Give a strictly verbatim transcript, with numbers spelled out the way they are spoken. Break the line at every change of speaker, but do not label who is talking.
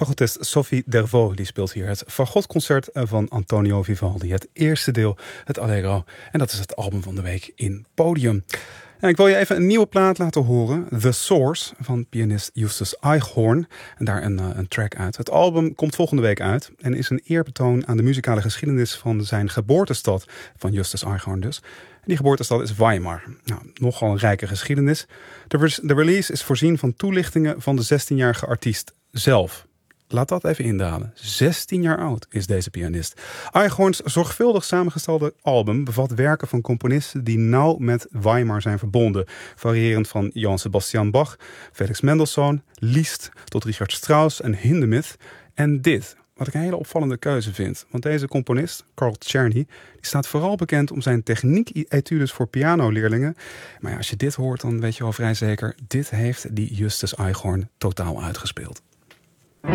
Fagotist Sophie Dervaux die speelt hier het fagotconcert van Antonio Vivaldi. Het eerste deel, het Allegro. En dat is het album van de week in Podium. En ik wil je even een nieuwe plaat laten horen. The Source van pianist Justus Eichhorn. En daar een, een track uit. Het album komt volgende week uit. En is een eerbetoon aan de muzikale geschiedenis van zijn geboortestad. Van Justus Eichhorn dus. En die geboortestad is Weimar. Nou, nogal een rijke geschiedenis. De, re- de release is voorzien van toelichtingen van de zestienjarige artiest zelf. Laat dat even indalen. zestien jaar oud is deze pianist. Eichhorns zorgvuldig samengestelde album bevat werken van componisten die nauw met Weimar zijn verbonden. Variërend van Johann Sebastian Bach, Felix Mendelssohn, Liszt tot Richard Strauss en Hindemith. En dit, wat ik een hele opvallende keuze vind. Want deze componist, Carl Czerny, die staat vooral bekend om zijn techniek-etudes voor pianoleerlingen. Maar ja, als je dit hoort, dan weet je wel vrij zeker, dit heeft die Justus Eichhorn totaal uitgespeeld.